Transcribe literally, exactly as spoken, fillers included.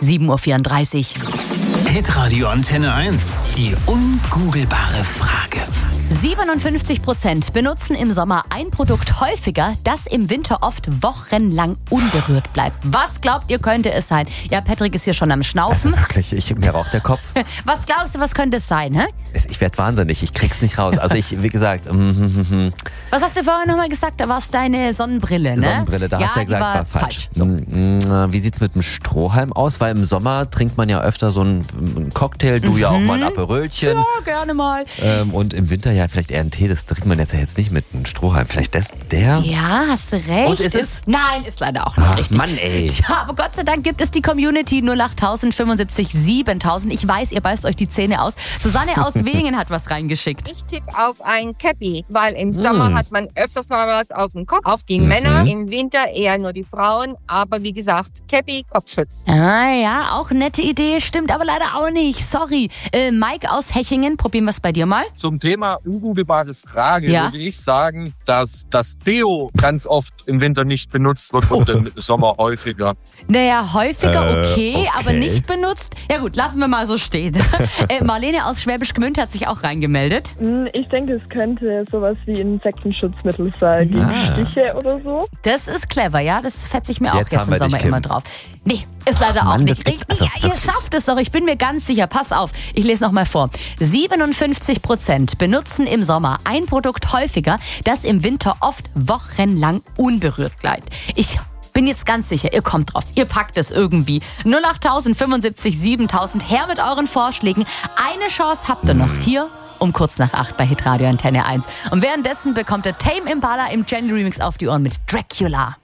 sieben Uhr vierunddreißig. Hitradio Antenne eins. Die ungoogelbare Frage. siebenundfünfzig Prozent benutzen im Sommer ein Produkt häufiger, das im Winter oft wochenlang unberührt bleibt. Was glaubt ihr, könnte es sein? Ja, Patrick ist hier schon am Schnaufen. Also wirklich, ich, mir raucht der Kopf. Was glaubst du, was könnte es sein? Hä? Ich werde wahnsinnig, ich krieg's nicht raus. Also ich, wie gesagt, mm, mm, mm. Was hast du vorher nochmal gesagt? Da war es deine Sonnenbrille, ne? Sonnenbrille, da ja, hast du ja gesagt, war, war falsch. falsch. So. Mm, Wie sieht's mit dem Strohhalm aus? Weil im Sommer trinkt man ja öfter so einen Cocktail, du mhm. ja auch mal ein Aperölchen. Ja, gerne mal. Ähm, und im Winter ja vielleicht eher einen Tee, das trinkt man jetzt ja jetzt nicht mit einem Strohhalm. Vielleicht das, der? Ja, hast du recht. Und ist es? Nein, ist leider auch nicht Ach, richtig. Mann, ey. Ja, aber Gott sei Dank gibt es die Community null acht fünfundsiebzig siebentausend. Ich weiß, ihr beißt euch die Zähne aus. Susanne aus Wingen hat was reingeschickt. Ich tippe auf ein Cappy, weil im Sommer hm. hat man öfters mal was auf dem Kopf. Auch die mhm. Männer, im Winter eher nur die Frauen. Aber wie gesagt, Cappy, Kopfschutz. Ah ja, auch nette Idee, stimmt aber leider auch nicht. Sorry. Äh, Mike aus Hechingen, probieren wir es bei dir mal. Zum Thema ungoogelbare Frage Ja. würde ich sagen, dass das Deo ganz oft im Winter nicht benutzt wird und im Sommer häufiger. Naja, häufiger Äh, okay, okay. aber nicht benutzt. Ja gut, lassen wir mal so stehen. äh, Marlene aus Schwäbisch Gmünd hat sich auch reingemeldet. Ich denke, es könnte sowas wie Insektenschutzmittel sein, gegen Ah. Stiche oder so. Das ist clever, ja? Das fetze ich mir auch Jetzt jetzt haben im wir dich, Sommer Kim. immer drauf. Nee, ist leider Ach, auch Mann, nicht das gibt- richtig. also Ja, ihr wirklich. schafft es doch, ich bin mir ganz sicher. Pass auf, ich lese nochmal vor. siebenundfünfzig Prozent benutzen im Sommer ein Produkt häufiger, das im Winter oft wochenlang unberührt bleibt. Ich bin jetzt ganz sicher, ihr kommt drauf. Ihr packt es irgendwie. null acht fünfundsiebzig siebentausend, her mit euren Vorschlägen. Eine Chance habt ihr noch hier um kurz nach acht bei Hitradio Antenne eins. Und währenddessen bekommt ihr Tame Impala im Jenny Remix auf die Ohren mit Dracula.